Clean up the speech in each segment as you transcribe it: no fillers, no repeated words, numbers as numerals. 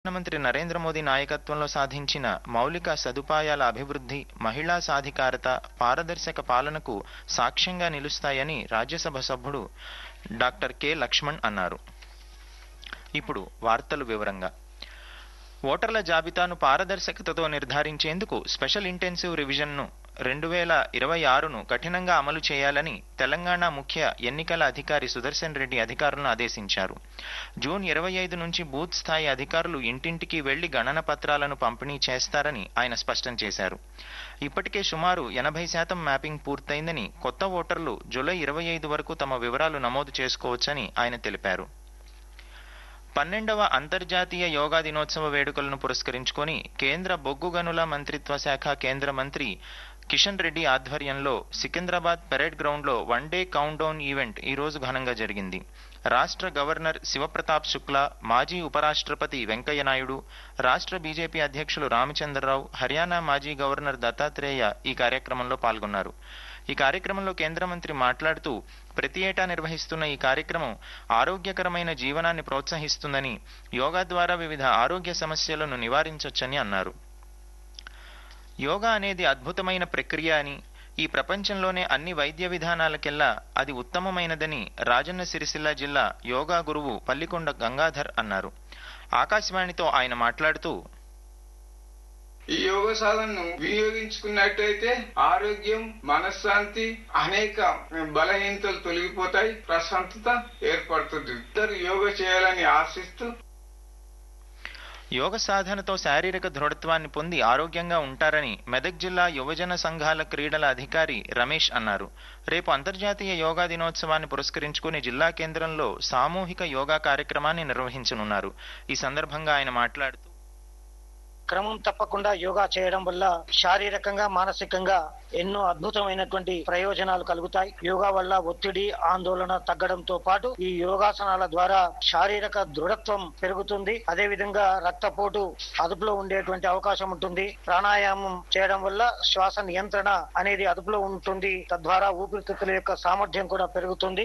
ప్రధానమంత్రి నరేంద్ర మోదీ నాయకత్వంలో సాధించిన మౌలిక సదుపాయాల అభివృద్ధి, మహిళా సాధికారత, పారదర్శక పాలనకు సాక్ష్యంగా నిలుస్తాయని రాజ్యసభ సభ్యుడు డాక్టర్ కె లక్ష్మణ్ అన్నారు. ఇప్పుడు వార్తలు వివరంగా. ఓటర్ల జాబితాను పారదర్శకతతో నిర్ధారించేందుకు స్పెషల్ ఇంటెన్సివ్ రివిజన్ను 2026ను కఠినంగా అమలు చేయాలని తెలంగాణ ముఖ్య ఎన్నికల అధికారి సుదర్శన్ రెడ్డి అధికారులను ఆదేశించారు. జూన్ 25 నుంచి బూత్ స్థాయి అధికారులు ఇంటింటికి వెళ్లి గణన పత్రాలను పంపిణీ చేస్తారని ఆయన స్పష్టం చేశారు. ఇప్పటికే సుమారు 80% మ్యాపింగ్ పూర్తయిందని, కొత్త ఓటర్లు జూలై 25 వరకు తమ వివరాలు నమోదు చేసుకోవచ్చని ఆయన తెలిపారు. 12వ అంతర్జాతీయ యోగా దినోత్సవ వేడుకలను పురస్కరించుకొని కేంద్ర బొగ్గు గనుల మంత్రిత్వ శాఖ కేంద్ర మంత్రి కిషన్ రెడ్డి ఆధ్వర్యంలో సికింద్రాబాద్ పెరేడ్ గ్రౌండ్లో one day count down event ఈ రోజు ఘనంగా జరిగింది. రాష్ట్ర గవర్నర్ శివప్రతాప్ శుక్లా, మాజీ ఉపరాష్ట్రపతి వెంకయ్య నాయుడు, రాష్ట్ర బీజేపీ అధ్యక్షులు రామచంద్రరావు, హర్యానా మాజీ గవర్నర్ దత్తాత్రేయ ఈ కార్యక్రమంలో పాల్గొన్నారు. ఈ కార్యక్రమంలో కేంద్ర మంత్రి మాట్లాడుతూ, ప్రతి ఏటా నిర్వహిస్తున్న ఈ కార్యక్రమం ఆరోగ్యకరమైన జీవనాన్ని ప్రోత్సహిస్తుందని, యోగా ద్వారా వివిధ ఆరోగ్య సమస్యలను నివారించొచ్చని అన్నారు. యోగా అనేది అద్భుతమైన ప్రక్రియ అని, ఈ ప్రపంచంలోనే అన్ని వైద్య విధానాలకెల్లా అది ఉత్తమమైనదని రాజన్న సిరిసిల్ల జిల్లా యోగా గురువు పల్లికొండ గంగాధర్ అన్నారు. ఆకాశవాణితో ఆయన మాట్లాడుతూ, ఈ యోగ సాధనను వినియోగించుకున్నట్టయితే ఆరోగ్యం, మనశ్శాంతి, అనేక బలహీనతలు తొలగిపోతాయి, ప్రశాంతత ఏర్పడుతుంది. ఇద్దరు యోగ చేయాలని ఆశిస్తూ, యోగ సాధనతో శారీరక దృఢత్వాన్ని పొంది ఆరోగ్యంగా ఉంటారని మెదక్ జిల్లా యువజన సంఘాల క్రీడల అధికారి రమేష్ అన్నారు. రేపు అంతర్జాతీయ యోగా దినోత్సవాన్ని పురస్కరించుకుని జిల్లా కేంద్రంలో సామూహిక యోగా కార్యక్రమాన్ని నిర్వహించనున్నారు. ఈ సందర్భంగా ఆయన మాట్లాడుతూ, క్రమం తప్పకుండా యోగా చేయడం వల్ల శారీరకంగా, మానసికంగా ఎన్నో అద్భుతమైనటువంటి ప్రయోజనాలు కలుగుతాయి. యోగా వల్ల ఒత్తిడి, ఆందోళన తగ్గడంతో పాటు ఈ యోగాసనాల ద్వారా శారీరక దృఢత్వం పెరుగుతుంది. అదే విధంగా రక్తపోటు అదుపులో ఉండేటువంటి అవకాశం ఉంటుంది. ప్రాణాయామం చేయడం వల్ల శ్వాస నియంత్రణ అనేది అదుపులో ఉంటుంది. తద్వారా ఊపిరితిత్తుల యొక్క సామర్థ్యం కూడా పెరుగుతుంది.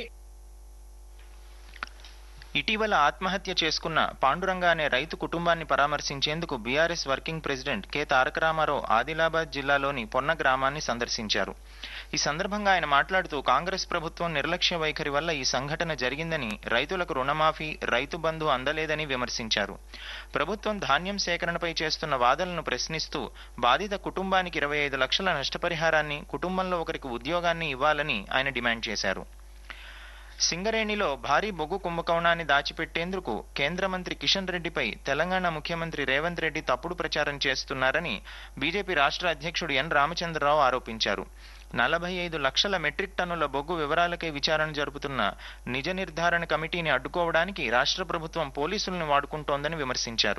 ఇటీవల ఆత్మహత్య చేసుకున్న పాండురంగ అనే రైతు కుటుంబాన్ని పరామర్శించేందుకు బీఆర్ఎస్ వర్కింగ్ ప్రెసిడెంట్ కె తారక రామారావు ఆదిలాబాద్ జిల్లాలోని పొన్న గ్రామాన్ని సందర్శించారు. ఈ సందర్భంగా ఆయన మాట్లాడుతూ, కాంగ్రెస్ ప్రభుత్వం నిర్లక్ష్య వైఖరి వల్ల ఈ సంఘటన జరిగిందని, రైతులకు రుణమాఫీ, రైతు బంధు అందలేదని విమర్శించారు. ప్రభుత్వం ధాన్యం సేకరణపై చేస్తున్న వాదనలను ప్రశ్నిస్తూ బాధిత కుటుంబానికి 25 లక్షల నష్టపరిహారాన్ని, కుటుంబంలో ఒకరికి ఉద్యోగాన్ని ఇవ్వాలని ఆయన డిమాండ్ చేశారు. సింగరేణిలో భారీ బొగ్గు కుంభకోణాన్ని దాచిపెట్టేందుకు కేంద్ర మంత్రి కిషన్ రెడ్డిపై తెలంగాణ ముఖ్యమంత్రి రేవంత్ రెడ్డి తప్పుడు ప్రచారం చేస్తున్నారని బీజేపీ రాష్ట్ర అధ్యక్షుడు ఎన్ రామచంద్రరావు ఆరోపించారు. 45 లక్షల మెట్రిక్ టన్నుల బొగ్గు వివరాలకై విచారణ జరుపుతున్న నిజ నిర్ధారణ కమిటీని అడ్డుకోవడానికి రాష్ట్ర ప్రభుత్వం పోలీసులను వాడుకుంటోందని విమర్శించారు.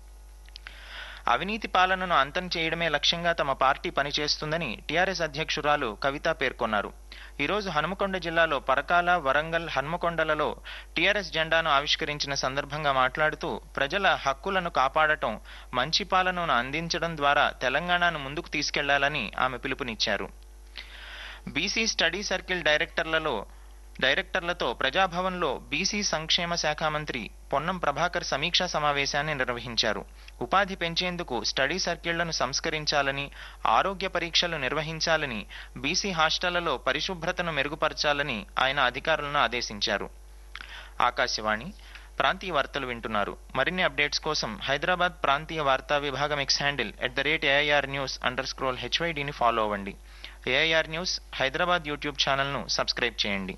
అవినీతి పాలనను అంతం చేయడమే లక్ష్యంగా తమ పార్టీ పనిచేస్తుందని టీఆర్ఎస్ అధ్యక్షురాలు కవిత పేర్కొన్నారు. ఈరోజు హనుమకొండ జిల్లాలో పరకాల, వరంగల్, హన్మకొండలలో టీఆర్ఎస్ జెండాను ఆవిష్కరించిన సందర్భంగా మాట్లాడుతూ, ప్రజల హక్కులను కాపాడటం, మంచి పాలనను అందించడం ద్వారా తెలంగాణను ముందుకు తీసుకెళ్లాలని ఆమె పిలుపునిచ్చారు. బీసీ స్టడీ సర్కిల్ డైరెక్టర్లతో ప్రజాభవన్లో బీసీ సంక్షేమ శాఖ మంత్రి పొన్నం ప్రభాకర్ సమీక్షా సమావేశాన్ని నిర్వహించారు. ఉపాధి పెంచేందుకు స్టడీ సర్కిళ్లను సంస్కరించాలని, ఆరోగ్య పరీక్షలు నిర్వహించాలని, బీసీ హాస్టళ్లలో పరిశుభ్రతను మెరుగుపరచాలని ఆయన అధికారులను ఆదేశించారు. ఆకాశవాణి ప్రాంతీయ వార్తలు వింటున్నారు. మరిన్ని అప్డేట్స్ కోసం హైదరాబాద్ ప్రాంతీయ వార్తా విభాగం ఎక్స్ హ్యాండిల్ @AIRnews_HYDని ఫాలో అవ్వండి. AIR న్యూస్ హైదరాబాద్ యూట్యూబ్ ఛానల్ను సబ్స్క్రైబ్ చేయండి.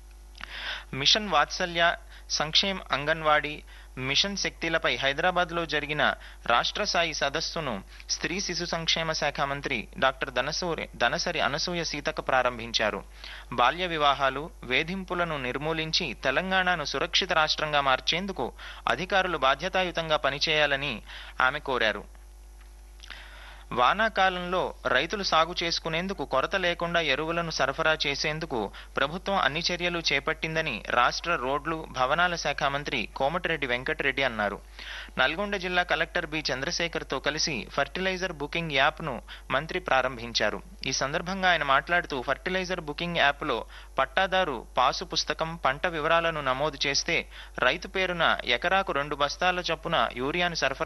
మిషన్ వాత్సల్య, సంక్షేమ్ అంగన్వాడీ, మిషన్ శక్తిలపై హైదరాబాద్లో జరిగిన రాష్ట్ర స్థాయి సదస్సును స్త్రీ శిశు సంక్షేమ శాఖ మంత్రి డాక్టర్ దనసరి అనసూయ సీతక్క ప్రారంభించారు. బాల్య వివాహాలు, వేధింపులను నిర్మూలించి తెలంగాణను సురక్షిత రాష్ట్రంగా మార్చేందుకు అధికారులు బాధ్యతాయుతంగా పనిచేయాలని ఆమె కోరారు. వానాకాలంలో రైతులు సాగు చేసుకునేందుకు కొరత లేకుండా ఎరువులను సరఫరా చేసేందుకు ప్రభుత్వం అన్ని చర్యలు చేపట్టిందని రాష్ట్ర రోడ్లు, భవనాల శాఖ మంత్రి కోమటిరెడ్డి వెంకటరెడ్డి అన్నారు. నల్గొండ జిల్లా కలెక్టర్ బి చంద్రశేఖర్తో కలిసి ఫర్టిలైజర్ బుకింగ్ యాప్ను మంత్రి ప్రారంభించారు. ఈ సందర్భంగా ఆయన మాట్లాడుతూ, ఫర్టిలైజర్ బుకింగ్ యాప్లో పట్టాదారు పాసు పుస్తకం, పంట వివరాలను నమోదు చేస్తే రైతు పేరున ఎకరాకు 2 బస్తాల చొప్పున యూరియాను సరఫరా